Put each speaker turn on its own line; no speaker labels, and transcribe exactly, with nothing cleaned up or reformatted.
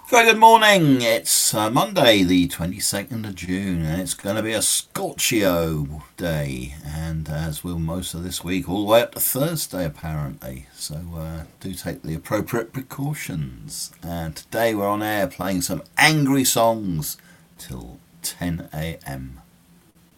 Very good morning. It's uh, Monday, the twenty-second of June, and it's going to be a Scorchio day, and as will most of this week, all the way up to Thursday, apparently. So uh, do take the appropriate precautions. And today we're on air playing some angry songs till ten a m.